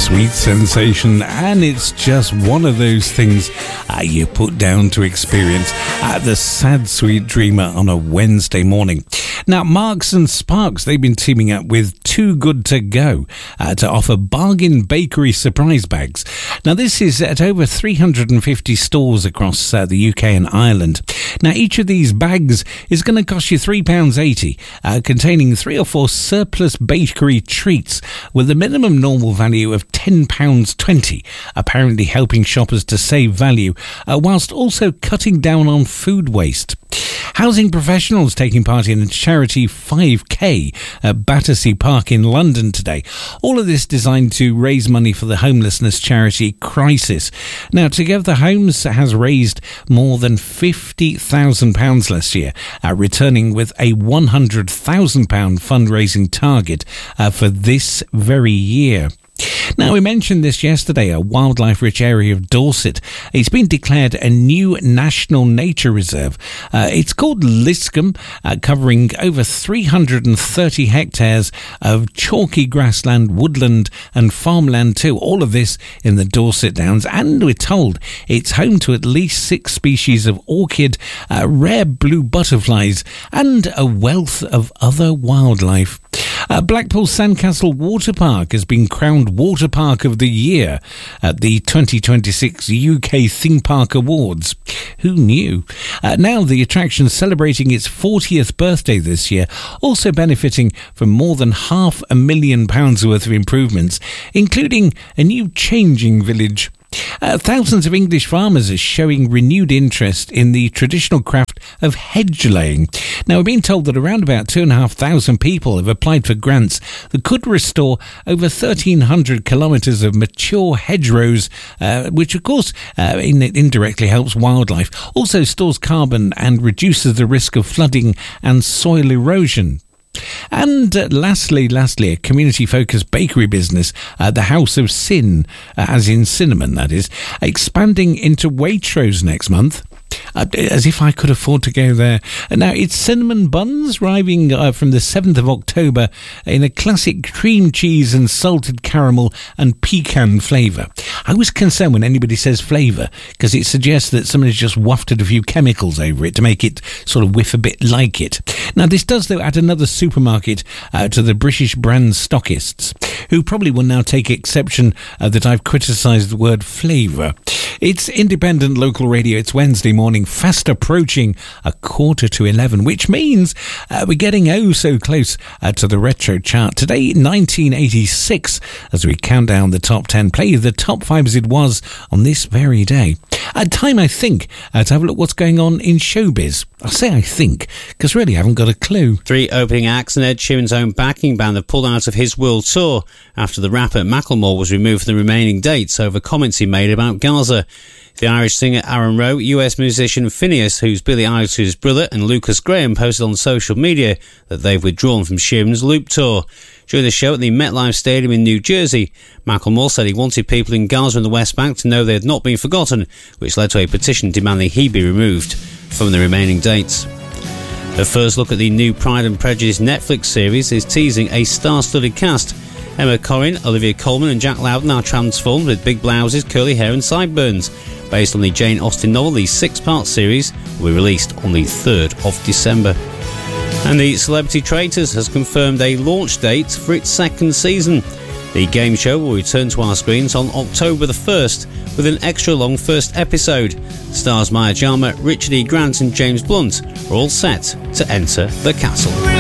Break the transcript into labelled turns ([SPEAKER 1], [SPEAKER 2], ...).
[SPEAKER 1] sweet sensation, and it's just one of those things you put down to experience the Sad Sweet Dreamer on a Wednesday morning. Now, Marks and Sparks, they've been teaming up with Too Good To Go to offer bargain bakery surprise bags. Now, this is at over 350 stores across the UK and Ireland. Now, each of these bags is going to cost you £3.80, containing 3 or 4 surplus bakery treats with a minimum normal value of £10.20, apparently helping shoppers to save value whilst also cutting down on food waste. Housing professionals taking part in a charity 5K at Battersea Park in London today. All of this designed to raise money for the homelessness charity Crisis. Now, Together Homes has raised more than £50,000 last year, returning with a £100,000 fundraising target for this very year. Now, we mentioned this yesterday, a wildlife-rich area of Dorset. It's been declared a new national nature reserve. It's called Liscombe, covering over 330 hectares of chalky grassland, woodland and farmland too. All of this in the Dorset Downs. And we're told it's home to at least 6 species of orchid, rare blue butterflies and a wealth of other wildlife. Blackpool Sandcastle Water Park has been crowned Water Park of the Year at the 2026 UK Theme Park Awards. Who knew? Now the attraction celebrating its 40th birthday this year, also benefiting from more than £500,000 worth of improvements, including a new changing village. Thousands of English farmers are showing renewed interest in the traditional craft of hedge laying. Now, we've been told that around about 2,500 people have applied for grants that could restore over 1,300 kilometres of mature hedgerows, which, of course, indirectly helps wildlife, also stores carbon and reduces the risk of flooding and soil erosion. And lastly, a community-focused bakery business, the House of Sin, as in cinnamon, that is, expanding into Waitrose next month. As if I could afford to go there. Now, it's cinnamon buns arriving from the 7th of October in a classic cream cheese and salted caramel and pecan flavour. I was concerned when anybody says flavour, because it suggests that someone has just wafted a few chemicals over it to make it sort of whiff a bit like it. Now, this does, though, add another supermarket to the British brand stockists, who probably will now take exception that I've criticised the word flavour. It's independent local radio. It's Wednesday morning, fast approaching 11:15, which means we're getting oh so close to the retro chart. Today, 1986, as we count down the top 10, play the top 5 as it was on this very day. Time, I think, to have a look what's going on in showbiz. I say I think, because really I haven't got a clue.
[SPEAKER 2] 3 opening acts and Ed Sheeran's own backing band have pulled out of his world tour after the rapper Macklemore was removed from the remaining dates over comments he made about Gaza. The Irish singer Aaron Rowe, US musician Phineas, who's Billie Eilish's brother, and Lucas Graham posted on social media that they've withdrawn from Sheeran's Loop tour. During the show at the MetLife Stadium in New Jersey, Macklemore said he wanted people in Gaza and the West Bank to know they had not been forgotten, which led to a petition demanding he be removed from the remaining dates. The first look at the new Pride and Prejudice Netflix series is teasing a star-studded cast. Emma Corrin, Olivia Colman and Jack Lowden are transformed with big blouses, curly hair and sideburns. Based on the Jane Austen novel, the 6-part series will be released on the 3rd of December. And the Celebrity Traitors has confirmed a launch date for its 2nd season. The game show will return to our screens on October the 1st with an extra-long first episode. Stars Maya Jama, Richard E. Grant and James Blunt are all set to enter the castle.